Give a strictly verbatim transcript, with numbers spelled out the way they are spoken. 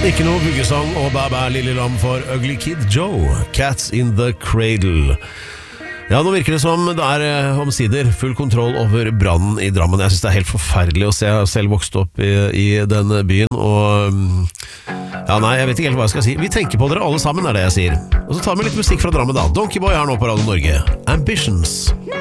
Ikke noe byggesang og bæ-bæ lille lam for Ugly Kid Joe, Cats in the Cradle. Ja, nå virker det som det er omsider full kontroll over brannen i Drammen. Jeg synes det er helt forferdelig å se. Jeg har selv vokst opp i, i den byen, og ja, nei, jeg vet ikke helt hva jeg skal si. Vi tenker på dere alle sammen, er det jeg sier. Og så tar vi litt musikk fra Drammen da. Donkey Boy er nå på Radio Norge. Ambitions.